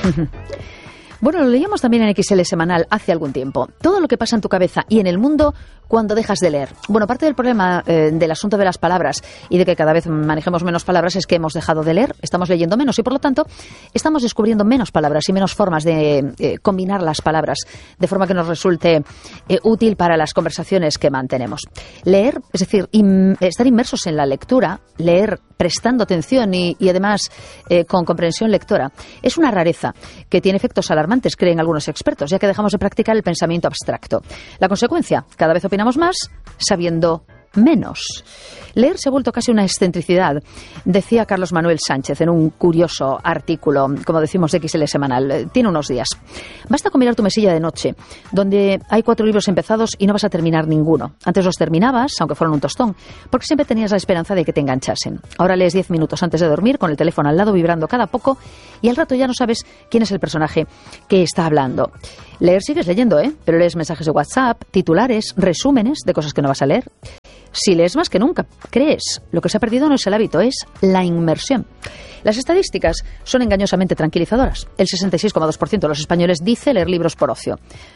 Bueno, lo leíamos también en XL Semanal hace algún tiempo. Todo lo que pasa en tu cabeza y en el mundo cuando dejas de leer. Bueno, parte del problema del asunto de las palabras y de que cada vez manejemos menos palabras es que hemos dejado de leer, estamos leyendo menos y por lo tanto estamos descubriendo menos palabras y menos formas de combinar las palabras de forma que nos resulte útil para las conversaciones que mantenemos. Leer, es decir, estar inmersos en la lectura, leer prestando atención y además con comprensión lectora, es una rareza que tiene efectos alarmantes, creen algunos expertos, ya que dejamos de practicar el pensamiento abstracto. La consecuencia, cada vez opinamos más sabiendo menos. Leer se ha vuelto casi una excentricidad, decía Carlos Manuel Sánchez en un curioso artículo, como decimos, de XL Semanal. Tiene unos días. Basta con mirar tu mesilla de noche, donde hay 4 libros empezados y no vas a terminar ninguno. Antes los terminabas, aunque fueran un tostón, porque siempre tenías la esperanza de que te enganchasen. Ahora lees 10 minutos antes de dormir, con el teléfono al lado vibrando cada poco, y al rato ya no sabes quién es el personaje que está hablando. Leer sigues leyendo, pero lees mensajes de WhatsApp, titulares, resúmenes de cosas que no vas a leer. Si lees más que nunca, crees. Lo que se ha perdido no es el hábito, es la inmersión. Las estadísticas son engañosamente tranquilizadoras. El 66,2% de los españoles dice leer libros por ocio.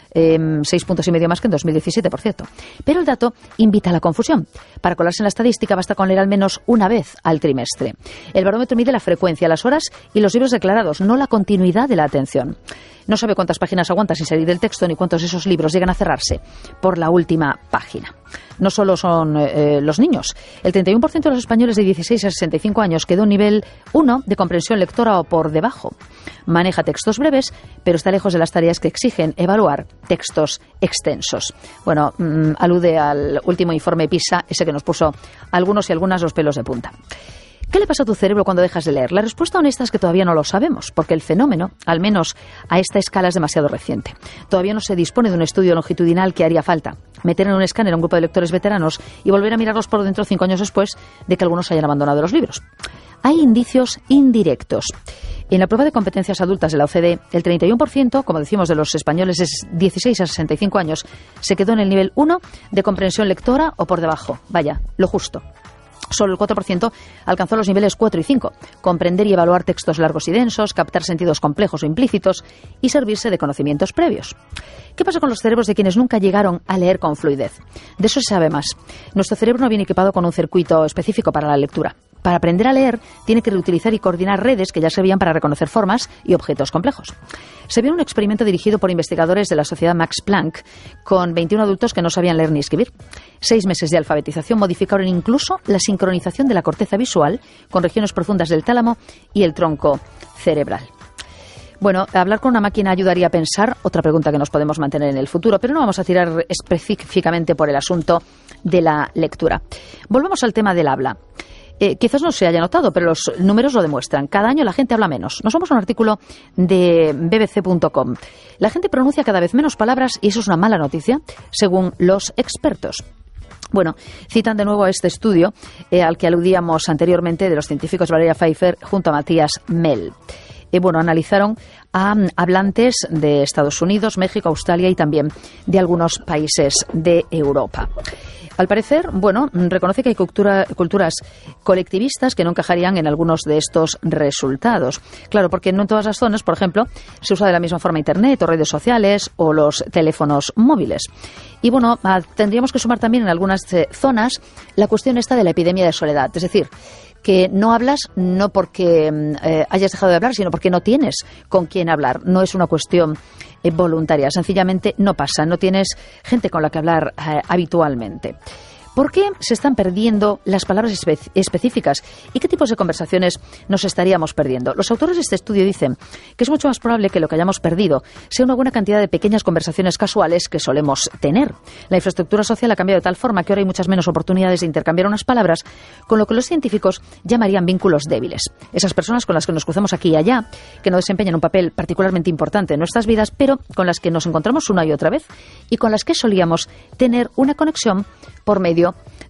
6 puntos y medio más que en 2017, por cierto. Pero el dato invita a la confusión. Para colarse en la estadística basta con leer al menos una vez al trimestre. El barómetro mide la frecuencia, las horas y los libros declarados, no la continuidad de la atención. No sabe cuántas páginas aguanta sin salir del texto ni cuántos de esos libros llegan a cerrarse por la última página. No solo son los niños. El 31% de los españoles de 16 a 65 años quedó en nivel 1 de comprensión lectora o por debajo. Maneja textos breves, pero está lejos de las tareas que exigen evaluar textos extensos. Bueno, alude al último informe PISA, ese que nos puso algunos y algunas los pelos de punta. ¿Qué le pasa a tu cerebro cuando dejas de leer? La respuesta honesta es que todavía no lo sabemos, porque el fenómeno, al menos a esta escala, es demasiado reciente. Todavía no se dispone de un estudio longitudinal que haría falta. Meter en un escáner a un grupo de lectores veteranos y volver a mirarlos por dentro 5 años después de que algunos hayan abandonado los libros. Hay indicios indirectos. En la prueba de competencias adultas de la OCDE, el 31%, como decimos, de los españoles de 16 a 65 años, se quedó en el nivel 1 de comprensión lectora o por debajo. Vaya, lo justo. Solo el 4% alcanzó los niveles 4 y 5, comprender y evaluar textos largos y densos, captar sentidos complejos o implícitos y servirse de conocimientos previos. ¿Qué pasa con los cerebros de quienes nunca llegaron a leer con fluidez? De eso se sabe más. Nuestro cerebro no viene equipado con un circuito específico para la lectura. Para aprender a leer, tiene que reutilizar y coordinar redes que ya servían para reconocer formas y objetos complejos. Se vio un experimento dirigido por investigadores de la Sociedad Max Planck con 21 adultos que no sabían leer ni escribir. 6 meses de alfabetización modificaron incluso la sincronización de la corteza visual con regiones profundas del tálamo y el tronco cerebral. Bueno, hablar con una máquina ayudaría a pensar, otra pregunta que nos podemos mantener en el futuro, pero no vamos a tirar específicamente por el asunto de la lectura. Volvemos al tema del habla. Quizás no se haya notado, pero los números lo demuestran. Cada año la gente habla menos. Nos vamos a un artículo de bbc.com. La gente pronuncia cada vez menos palabras y eso es una mala noticia, según los expertos. Bueno, citan de nuevo este estudio al que aludíamos anteriormente de los científicos Valeria Pfeiffer junto a Matías Mell. Analizaron a hablantes de Estados Unidos, México, Australia y también de algunos países de Europa. Al parecer, reconoce que hay culturas colectivistas que no encajarían en algunos de estos resultados. Claro, porque no en todas las zonas, por ejemplo, se usa de la misma forma Internet o redes sociales o los teléfonos móviles. Y tendríamos que sumar también en algunas zonas la cuestión esta de la epidemia de soledad. Es decir, que no hablas no porque hayas dejado de hablar, sino porque no tienes con quién hablar. No es una cuestión voluntaria, sencillamente no pasa, no tienes gente con la que hablar habitualmente. ¿Por qué se están perdiendo las palabras específicas? ¿Y qué tipos de conversaciones nos estaríamos perdiendo? Los autores de este estudio dicen que es mucho más probable que lo que hayamos perdido sea una buena cantidad de pequeñas conversaciones casuales que solemos tener. La infraestructura social ha cambiado de tal forma que ahora hay muchas menos oportunidades de intercambiar unas palabras, con lo que los científicos llamarían vínculos débiles. Esas personas con las que nos cruzamos aquí y allá, que no desempeñan un papel particularmente importante en nuestras vidas, pero con las que nos encontramos una y otra vez y con las que solíamos tener una conexión por medio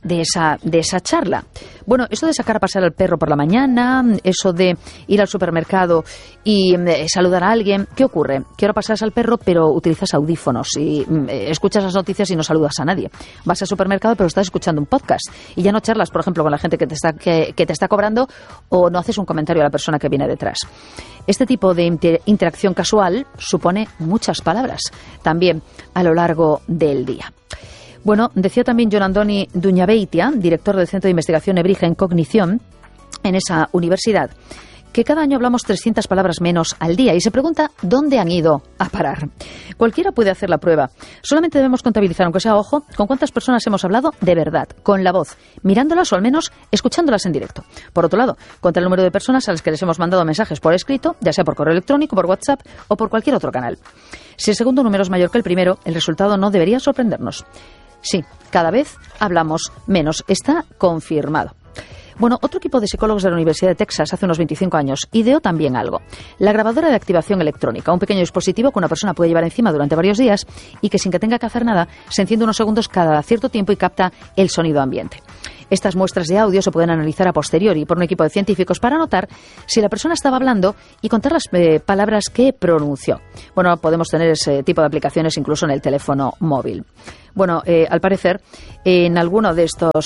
de esa charla. Bueno, eso de sacar a pasear al perro por la mañana, eso de ir al supermercado y saludar a alguien, ¿qué ocurre? Que ahora pasas al perro pero utilizas audífonos y escuchas las noticias y no saludas a nadie. Vas al supermercado pero estás escuchando un podcast y ya no charlas, por ejemplo, con la gente que te está cobrando, o no haces un comentario a la persona que viene detrás. Este tipo de interacción casual supone muchas palabras también a lo largo del día. Bueno, decía también Jon Andoni Duñabeitia, director del Centro de Investigación Nebrija en Cognición, en esa universidad, que cada año hablamos 300 palabras menos al día y se pregunta dónde han ido a parar. Cualquiera puede hacer la prueba. Solamente debemos contabilizar, aunque sea a ojo, con cuántas personas hemos hablado de verdad, con la voz, mirándolas o al menos escuchándolas en directo. Por otro lado, contra el número de personas a las que les hemos mandado mensajes por escrito, ya sea por correo electrónico, por WhatsApp o por cualquier otro canal. Si el segundo número es mayor que el primero, el resultado no debería sorprendernos. Sí, cada vez hablamos menos. Está confirmado. Bueno, otro equipo de psicólogos de la Universidad de Texas hace unos 25 años ideó también algo. La grabadora de activación electrónica, un pequeño dispositivo que una persona puede llevar encima durante varios días y que sin que tenga que hacer nada se enciende unos segundos cada cierto tiempo y capta el sonido ambiente. Estas muestras de audio se pueden analizar a posteriori por un equipo de científicos para notar si la persona estaba hablando y contar las palabras que pronunció. Bueno, podemos tener ese tipo de aplicaciones incluso en el teléfono móvil. Bueno, al parecer, en alguno de estos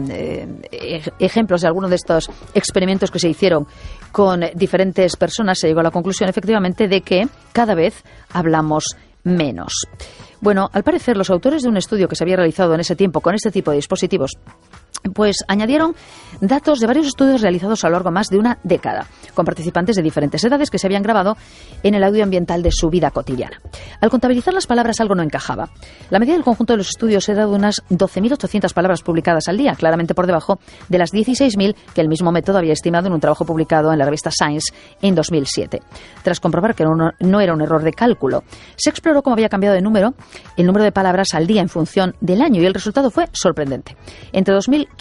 ejemplos, de algunos de estos experimentos que se hicieron con diferentes personas, se llegó a la conclusión, efectivamente, de que cada vez hablamos menos. Bueno, al parecer, los autores de un estudio que se había realizado en ese tiempo con este tipo de dispositivos, pues añadieron datos de varios estudios realizados a lo largo de más de una década, con participantes de diferentes edades que se habían grabado en el audio ambiental de su vida cotidiana. Al contabilizar las palabras algo no encajaba. La media del conjunto de los estudios era de unas 12.800 palabras publicadas al día, claramente por debajo de las 16.000 que el mismo método había estimado en un trabajo publicado en la revista Science en 2007. Tras comprobar que no era un error de cálculo, se exploró cómo había cambiado el número de palabras al día en función del año y el resultado fue sorprendente. Entre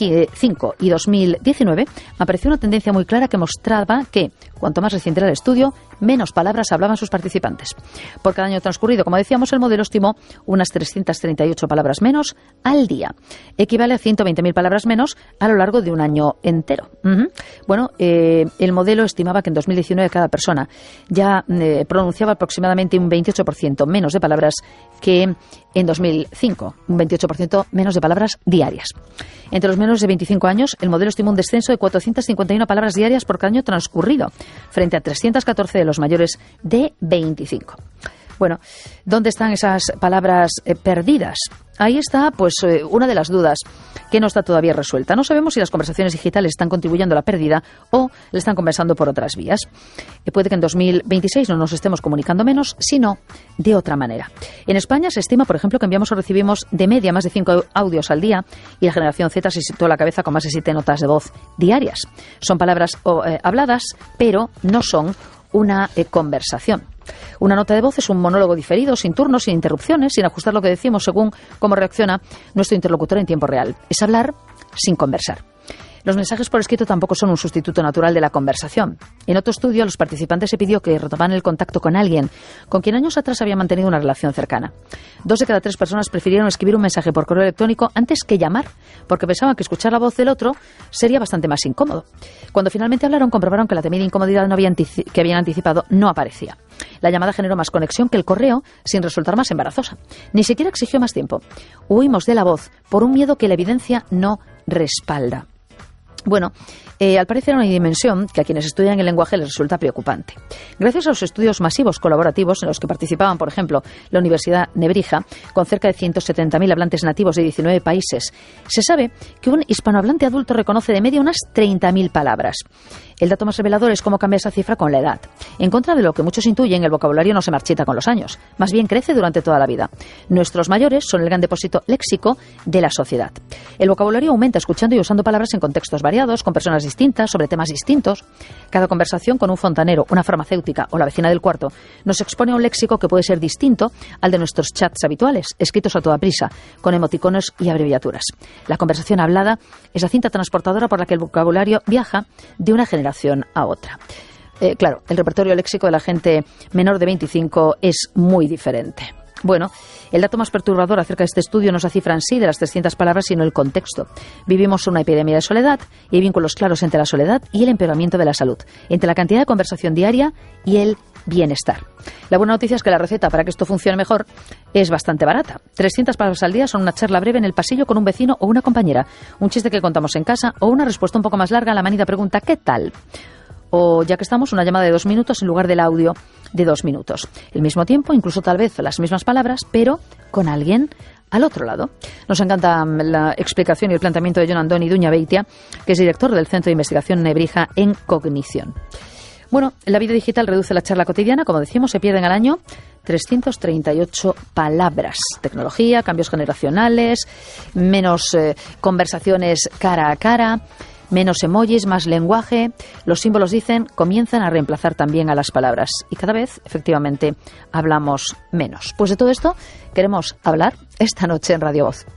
2005 y 2019 apareció una tendencia muy clara que mostraba que, cuanto más reciente era el estudio, menos palabras hablaban sus participantes. Por cada año transcurrido, como decíamos, el modelo estimó unas 338 palabras menos al día. Equivale a 120.000 palabras menos a lo largo de un año entero. Bueno, el modelo estimaba que en 2019 cada persona ya pronunciaba aproximadamente un 28% menos de palabras que en 2005, un 28% menos de palabras diarias. Entre los menores de 25 años, el modelo estimó un descenso de 451 palabras diarias por cada año transcurrido, frente a 314 de los mayores de 25. Bueno, ¿dónde están esas palabras perdidas? Ahí está, pues, una de las dudas que no está todavía resuelta. No sabemos si las conversaciones digitales están contribuyendo a la pérdida o le están compensando por otras vías. Puede que en 2026 no nos estemos comunicando menos, sino de otra manera. En España se estima, por ejemplo, que enviamos o recibimos de media más de 5 audios al día y la generación Z se situó a la cabeza con más de 7 notas de voz diarias. Son palabras habladas, pero no son una conversación. Una nota de voz es un monólogo diferido, sin turnos, sin interrupciones, sin ajustar lo que decimos según cómo reacciona nuestro interlocutor en tiempo real. Es hablar sin conversar. Los mensajes por escrito tampoco son un sustituto natural de la conversación. En otro estudio, a los participantes se pidió que retomaran el contacto con alguien con quien años atrás habían mantenido una relación cercana. 2 de cada 3 personas prefirieron escribir un mensaje por correo electrónico antes que llamar, porque pensaban que escuchar la voz del otro sería bastante más incómodo. Cuando finalmente hablaron, comprobaron que la temida incomodidad que habían anticipado no aparecía. La llamada generó más conexión que el correo, sin resultar más embarazosa. Ni siquiera exigió más tiempo. Huimos de la voz por un miedo que la evidencia no respalda. Bueno, al parecer hay una dimensión que a quienes estudian el lenguaje les resulta preocupante. Gracias a los estudios masivos colaborativos en los que participaban, por ejemplo, la Universidad Nebrija, con cerca de 170.000 hablantes nativos de 19 países, se sabe que un hispanohablante adulto reconoce de media unas 30.000 palabras. El dato más revelador es cómo cambia esa cifra con la edad. En contra de lo que muchos intuyen, el vocabulario no se marchita con los años, más bien crece durante toda la vida. Nuestros mayores son el gran depósito léxico de la sociedad. El vocabulario aumenta escuchando y usando palabras en contextos variados, con personas distintas, sobre temas distintos. Cada conversación con un fontanero, una farmacéutica o la vecina del cuarto nos expone a un léxico que puede ser distinto al de nuestros chats habituales, escritos a toda prisa, con emoticonos y abreviaturas. La conversación hablada es la cinta transportadora por la que el vocabulario viaja de una generación a otra. Claro, el repertorio léxico de la gente menor de 25 es muy diferente. Bueno, el dato más perturbador acerca de este estudio no es la cifra en sí de las 300 palabras, sino el contexto. Vivimos una epidemia de soledad y hay vínculos claros entre la soledad y el empeoramiento de la salud, entre la cantidad de conversación diaria y el bienestar. La buena noticia es que la receta para que esto funcione mejor es bastante barata. 300 palabras al día son una charla breve en el pasillo con un vecino o una compañera, un chiste que contamos en casa o una respuesta un poco más larga a la manida pregunta ¿qué tal? O, ya que estamos, una llamada de 2 minutos en lugar del audio de 2 minutos. El mismo tiempo, incluso tal vez las mismas palabras, pero con alguien al otro lado. Nos encanta la explicación y el planteamiento de Jon Andoni Duñabeitia, que es director del Centro de Investigación Nebrija en Cognición. Bueno, la vida digital reduce la charla cotidiana, como decimos, se pierden al año 338 palabras. Tecnología, cambios generacionales, menos conversaciones cara a cara, menos emojis, más lenguaje. Los símbolos, dicen, comienzan a reemplazar también a las palabras. Y cada vez, efectivamente, hablamos menos. Pues de todo esto queremos hablar esta noche en Radio Voz.